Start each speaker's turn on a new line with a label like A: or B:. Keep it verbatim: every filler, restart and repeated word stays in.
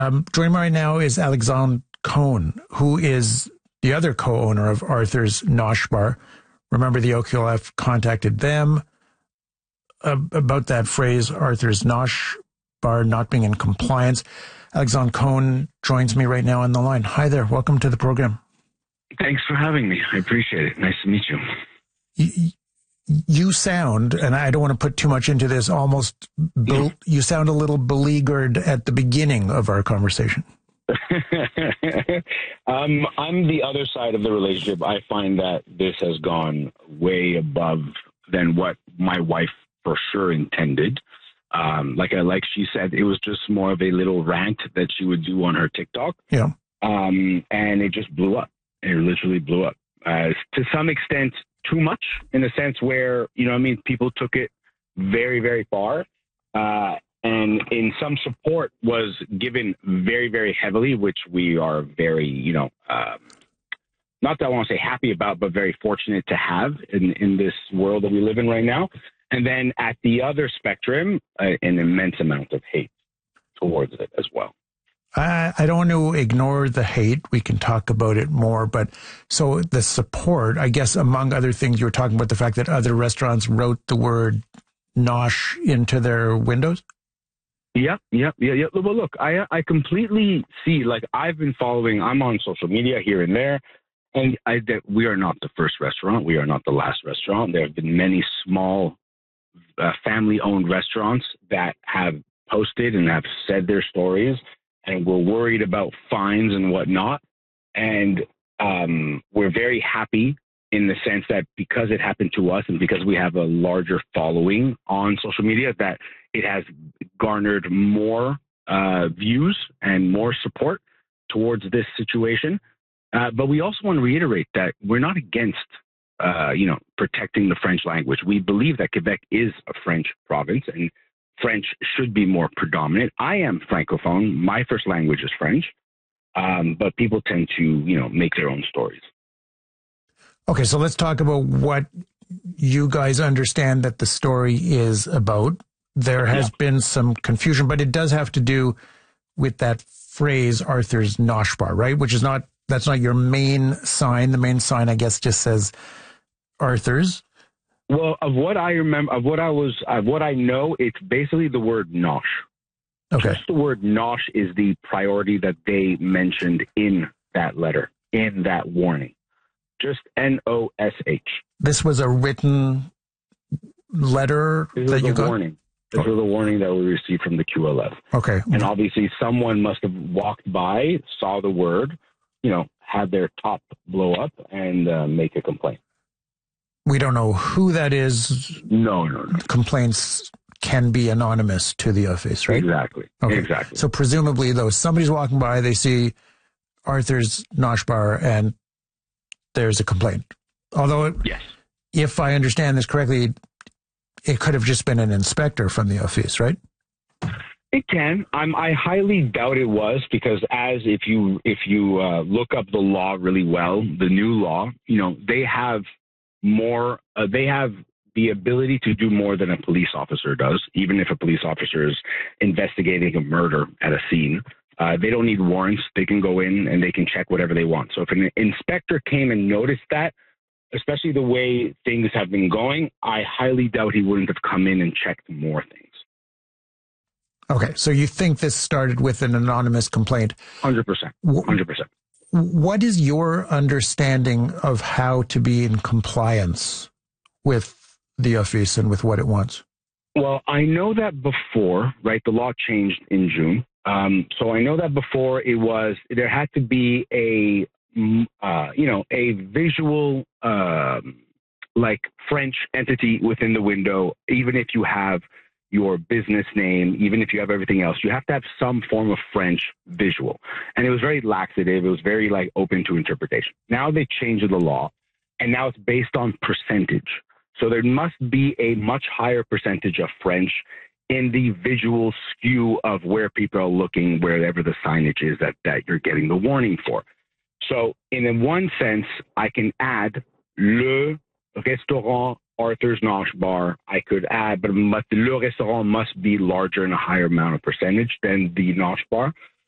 A: Um, joining me right now is Alexandre Cohn, who is the other co-owner of Arthur's Nosh Bar. Remember, the O Q L F contacted them uh, about that phrase, Arthur's Nosh Bar not being in compliance. Alexandre Cohn joins me right now on the line. Hi there. Welcome to the program.
B: Thanks for having me. I appreciate it. Nice to meet you.
A: You, you sound, and I don't want to put too much into this, almost, be, you sound a little beleaguered at the beginning of our conversation.
B: um, I'm the other side of the relationship. I find that this has gone way above than what my wife for sure intended. Um, like I, like she said, it was just more of a little rant that she would do on her TikTok.
A: Yeah.
B: Um, and it just blew up. It literally blew up. Uh, to some extent, too much, in a sense where, you know what I mean, people took it very, very far. Uh, and in some support was given very, very heavily, which we are very, you know, um, not that I want to say happy about, but very fortunate to have in, in this world that we live in right now. And then at the other spectrum, uh, an immense amount of hate towards it as well.
A: I, I don't want to ignore the hate. We can talk about it more. But so the support, I guess, among other things, you were talking about the fact that other restaurants wrote the word nosh into their windows.
B: Yeah, yeah, yeah, yeah. Well, look, I I completely see, like, I've been following, I'm on social media here and there, and I, that we are not the first restaurant. We are not the last restaurant. There have been many small uh, family-owned restaurants that have posted and have said their stories, and we're worried about fines and whatnot. And um, we're very happy in the sense that because it happened to us and because we have a larger following on social media, that it has garnered more uh, views and more support towards this situation. Uh, but we also want to reiterate that we're not against, uh, you know, protecting the French language. We believe that Quebec is a French province and French should be more predominant. I am Francophone. My first language is French, um, but people tend to, you know, make their own stories.
A: Okay, so let's talk about what you guys understand that the story is about. There has yeah. been some confusion, but it does have to do with that phrase, Arthur's Nosh Bar, right? Which is not, that's not your main sign. The main sign, I guess, just says Arthur's.
B: Well, of what I remember, of what I was, of what I know, it's basically the word nosh.
A: Okay.
B: Just the word nosh is the priority that they mentioned in that letter, in that warning. Just N O S H.
A: This was a written letter
B: this
A: that you
B: a
A: got?
B: Warning. This oh. was a warning that we received from the Q L F.
A: Okay.
B: And obviously someone must have walked by, saw the word, you know, had their top blow up and uh, make a complaint.
A: We don't know who that is.
B: No, no, no.
A: Complaints can be anonymous to the office, right?
B: Exactly.
A: Okay.
B: Exactly.
A: So presumably, though, somebody's walking by, they see Arthur's Nosh Bar, and there's a complaint. Although,
B: yes.
A: if I understand this correctly, it could have just been an inspector from the office, right?
B: It can. I'm, I highly doubt it was, because as if you if you uh, look up the law really well, the new law, you know, they have more. Uh, they have the ability to do more than a police officer does, even if a police officer is investigating a murder at a scene. Uh, they don't need warrants. They can go in and they can check whatever they want. So if an inspector came and noticed that, especially the way things have been going, I highly doubt he wouldn't have come in and checked more things.
A: Okay, so you think this started with an anonymous complaint?
B: one hundred percent. one hundred percent.
A: What is your understanding of how to be in compliance with the office and with what it wants?
B: Well, I know that before, right, the law changed in June. Um, so I know that before it was, there had to be a, uh, you know, a visual, um, like French entity within the window, even if you have your business name, even if you have everything else, you have to have some form of French visual. And it was very laxative. It was very like open to interpretation. Now they changed the law, and now it's based on percentage. So there must be a much higher percentage of French in the visual skew of where people are looking, wherever the signage is that, that you're getting the warning for. So in one sense, I can add le restaurant Arthur's Nosh Bar. I could add, but, but le restaurant must be larger and a higher amount of percentage than the Nosh Bar.